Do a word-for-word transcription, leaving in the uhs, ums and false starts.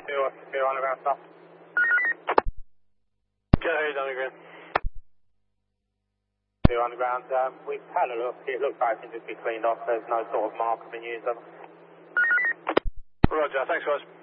Two, two underground stop. Go ahead, underground. Two underground. Um, we've had a look. It looks like it can just be cleaned off. There's no sort of mark of being used. Roger, thanks guys.